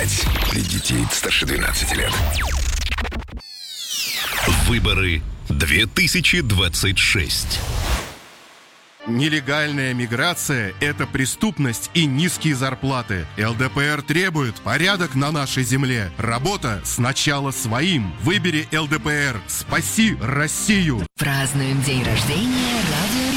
5 для детей старше 12 лет. Выборы 2026. Нелегальная миграция – это преступность и низкие зарплаты. ЛДПР требует порядок на нашей земле. Работа сначала своим. Выбери ЛДПР. Спаси Россию. Празднуем день рождения радио